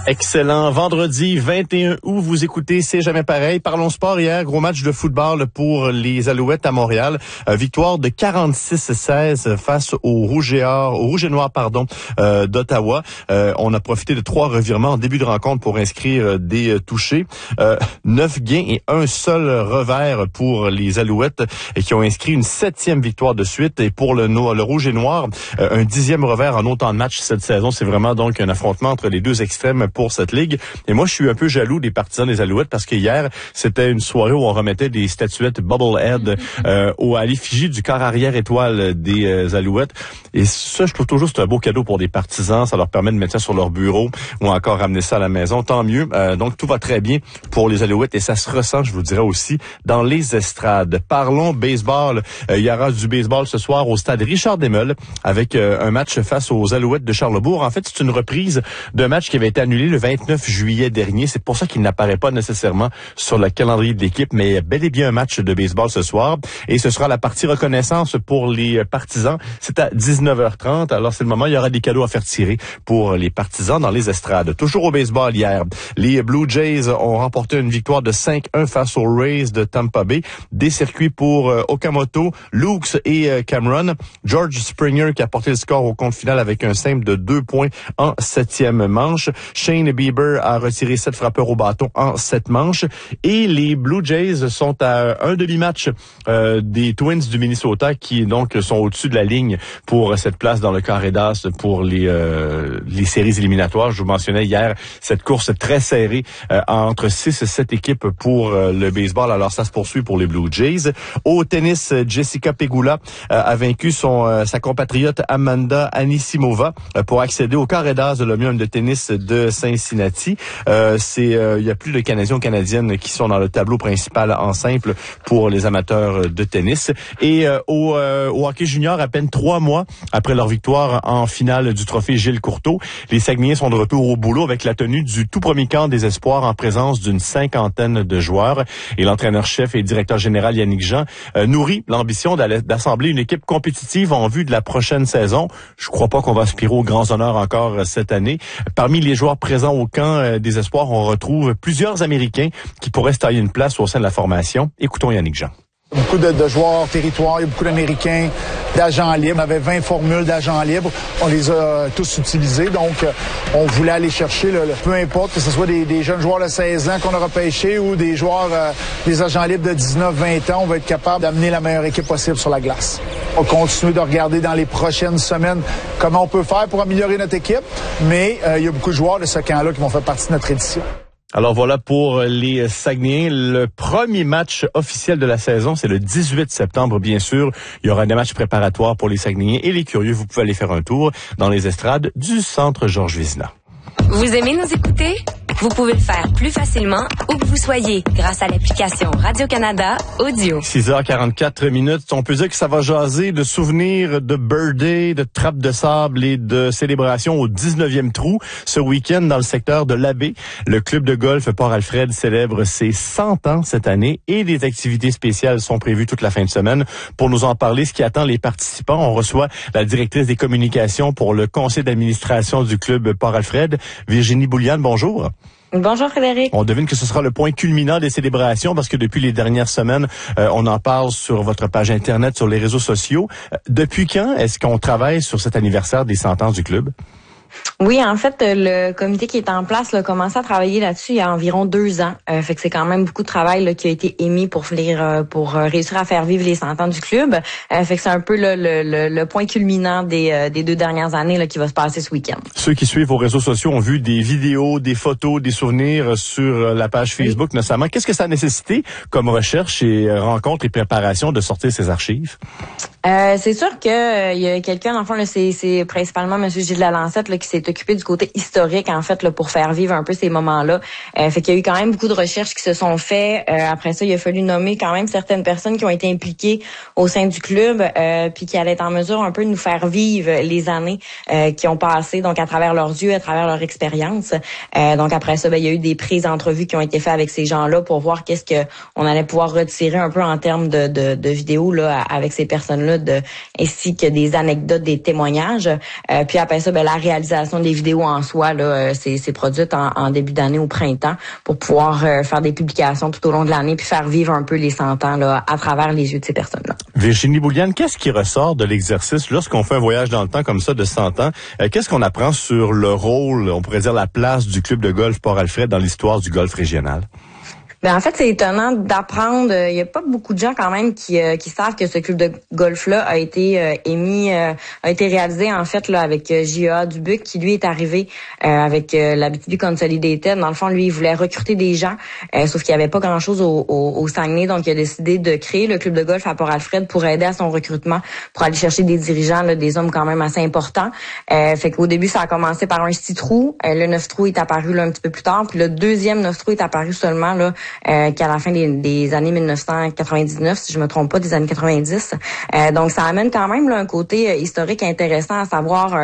Excellent. Vendredi 21 août, vous écoutez C'est jamais pareil. Parlons sport hier, gros match de football pour les Alouettes à Montréal. Victoire de 46-16 face aux Rouges et Noirs d'Ottawa. On a profité de 3 revirements en début de rencontre pour inscrire des touchés. 9 gains et un seul revers pour les Alouettes qui ont inscrit une 7e victoire de suite. Et pour le Rouge et Noir, un 10e revers en autant de matchs cette saison. C'est vraiment donc un affrontement entre les deux extrêmes pour cette ligue. Et moi, je suis un peu jaloux des partisans des Alouettes parce que hier, c'était une soirée où on remettait des statuettes Bubblehead à l'effigie du corps arrière étoile des Alouettes. Et ça, je trouve toujours c'est un beau cadeau pour des partisans. Ça leur permet de mettre ça sur leur bureau ou encore ramener ça à la maison. Tant mieux. Donc, tout va très bien pour les Alouettes et ça se ressent, je vous dirais aussi, dans les estrades. Parlons baseball. Il y aura du baseball ce soir au stade Richard Desmeules avec un match face aux Alouettes de Charlesbourg. En fait, c'est une reprise d'un match qui avait été annulé le 29 juillet dernier. C'est pour ça qu'il n'apparaît pas nécessairement sur le calendrier de l'équipe, mais il y a bel et bien un match de baseball ce soir. Et ce sera la partie reconnaissance pour les partisans. C'est à 19h30. Alors, c'est le moment. Il y aura des cadeaux à faire tirer pour les partisans dans les estrades. Toujours au baseball hier. Les Blue Jays ont remporté une victoire de 5-1 face aux Rays de Tampa Bay. Des circuits pour Okamoto, Lukes et Cameron. George Springer qui a porté le score au compte final avec un simple de 2 points en 7e manche. Shane Bieber a retiré 7 frappeurs au bâton en 7 manches. Et les Blue Jays sont à un demi-match des Twins du Minnesota qui donc sont au-dessus de la ligne pour cette place dans le carré d'as pour les séries éliminatoires. Je vous mentionnais hier cette course très serrée entre 6 et 7 équipes pour le baseball. Alors ça se poursuit pour les Blue Jays. Au tennis, Jessica Pegula a vaincu sa compatriote Amanda Anisimova pour accéder au carré d'as de l'Omnium de tennis de Cincinnati. Il y a plus de Canadiens ou Canadiennes qui sont dans le tableau principal en simple pour les amateurs de tennis. Et au hockey junior, à peine 3 mois après leur victoire en finale du trophée Gilles Courteau, les Saguenayens sont de retour au boulot avec la tenue du tout premier camp des espoirs en présence d'une 50aine de joueurs. Et l'entraîneur-chef et directeur général Yannick Jean nourrit l'ambition d'assembler une équipe compétitive en vue de la prochaine saison. Je crois pas qu'on va aspirer aux grands honneurs encore cette année. Parmi les joueurs présents au camp des espoirs, on retrouve plusieurs Américains qui pourraient se tailler une place au sein de la formation. Écoutons Yannick Jean. Beaucoup de joueurs territoires, il y a beaucoup d'Américains, d'agents libres. On avait 20 formules d'agents libres. On les a tous utilisés. Donc, on voulait aller chercher, peu importe, que ce soit des jeunes joueurs de 16 ans qu'on aura pêchés ou des joueurs, des agents libres de 19-20 ans, on va être capable d'amener la meilleure équipe possible sur la glace. On va continuer de regarder dans les prochaines semaines comment on peut faire pour améliorer notre équipe. Mais il y a beaucoup de joueurs de ce camp-là qui vont faire partie de notre édition. Alors voilà pour les Saguenayens. Le premier match officiel de la saison, c'est le 18 septembre, bien sûr. Il y aura des matchs préparatoires pour les Saguenayens et les curieux. Vous pouvez aller faire un tour dans les estrades du Centre Georges Vézina. Vous aimez nous écouter? Vous pouvez le faire plus facilement où que vous soyez grâce à l'application Radio-Canada Audio. 6h44. On peut dire que ça va jaser de souvenirs de birthday, de trappes de sable et de célébrations au 19e trou. Ce week-end, dans le secteur de l'Abbé, le club de golf Port-Alfred célèbre ses 100 ans cette année et des activités spéciales sont prévues toute la fin de semaine. Pour nous en parler, ce qui attend les participants, on reçoit la directrice des communications pour le conseil d'administration du club Port-Alfred, Virginie Bouliane. Bonjour. Bonjour Frédéric. On devine que ce sera le point culminant des célébrations parce que depuis les dernières semaines, on en parle sur votre page Internet, sur les réseaux sociaux. Depuis quand est-ce qu'on travaille sur cet anniversaire des 100 ans du club? Oui, en fait, le comité qui est en place a commencé à travailler là-dessus il y a environ 2 ans. Fait que c'est quand même beaucoup de travail là, qui a été émis pour réussir à faire vivre les 100 ans du club. Fait que c'est un peu le point culminant des 2 dernières années là, qui va se passer ce week-end. Ceux qui suivent vos réseaux sociaux ont vu des vidéos, des photos, des souvenirs sur la page Facebook notamment. Qu'est-ce que ça a nécessité comme recherche et rencontre et préparation de sortir ces archives? C'est sûr que il y a quelqu'un, dans le fond, là, c'est principalement M. Gilles Lalancette là, qui s'est occupé du côté historique, en fait, là, pour faire vivre un peu ces moments-là. Fait qu'il y a eu quand même beaucoup de recherches qui se sont faites. Après ça, il a fallu nommer quand même certaines personnes qui ont été impliquées au sein du club, puis qui allaient être en mesure un peu de nous faire vivre les années qui ont passé, donc à travers leurs yeux, à travers leur expérience. Donc après ça, il y a eu des prises d'entrevues qui ont été faites avec ces gens-là pour voir qu'est-ce que on allait pouvoir retirer un peu en termes de vidéos là avec ces personnes-là, ainsi que des anecdotes, des témoignages. Puis après ça, la réalisation l'utilisation des vidéos en soi, là, c'est produite en début d'année au printemps pour pouvoir faire des publications tout au long de l'année puis faire vivre un peu les 100 ans là, à travers les yeux de ces personnes-là. Virginie Bouliane, qu'est-ce qui ressort de l'exercice lorsqu'on fait un voyage dans le temps comme ça de 100 ans? Qu'est-ce qu'on apprend sur le rôle, on pourrait dire la place du club de golf Port-Alfred dans l'histoire du golf régional? Ben en fait, c'est étonnant d'apprendre. Il y a pas beaucoup de gens quand même qui savent que ce club de golf-là a été a été réalisé en fait là avec J.A. Dubuc, qui lui est arrivé avec l'Abitibi Consolidated. Dans le fond, lui, il voulait recruter des gens, sauf qu'il y avait pas grand-chose au Saguenay, donc il a décidé de créer le club de golf à Port-Alfred pour aider à son recrutement, pour aller chercher des dirigeants, là, des hommes quand même assez importants. Fait qu'au début, ça a commencé par un 6 trous. Le 9 trous est apparu là un petit peu plus tard, puis le deuxième 9 trous est apparu seulement là qu'à la fin des années 1999, si je me trompe pas, des années 90. Donc, ça amène quand même là, un côté historique intéressant à savoir